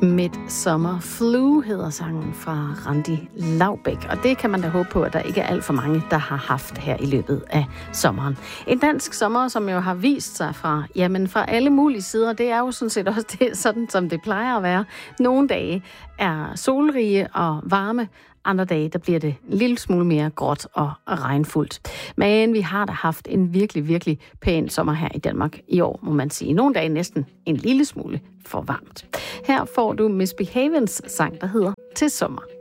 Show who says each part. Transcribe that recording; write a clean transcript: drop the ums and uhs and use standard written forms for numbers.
Speaker 1: Midsummer Flu hedder sangen fra Randi Laubek, og det kan man da håbe på, at der ikke er alt for mange, der har haft her i løbet af sommeren. En dansk sommer, som jo har vist sig fra alle mulige sider, det er jo sådan set også det, sådan, som det plejer at være. Nogle dage er solrige og varme, andre dage, der bliver det en lille smule mere gråt og regnfuldt. Men vi har da haft en virkelig, virkelig pæn sommer her i Danmark i år, må man sige. Nogle dage næsten en lille smule for varmt. Her får du Misbehavens sang, der hedder Til sommer.